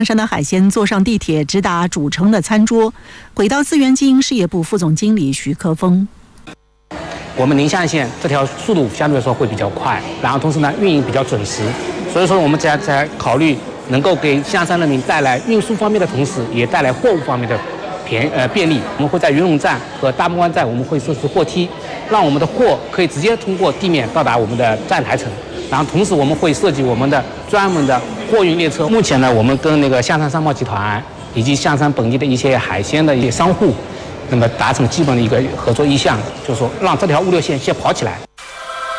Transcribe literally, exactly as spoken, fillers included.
山的海鲜坐上地铁直达主城的餐桌。轨道资源经营事业部副总经理徐克峰。 我们宁夏线这条速度相对来说会比较快，然后同时呢运营比较准时，所以说我们在在考虑能够给象山人民带来运输方面的同时，也带来货物方面的便呃便利。我们会在云龙站和大木湾站，我们会设置货梯，让我们的货可以直接通过地面到达我们的站台层。然后同时我们会设计我们的专门的货运列车。目前呢，我们跟那个象山商贸集团以及象山本地的一些海鲜的一些商户，那么达成基本的一个合作意向，就是说让这条物流线先跑起来。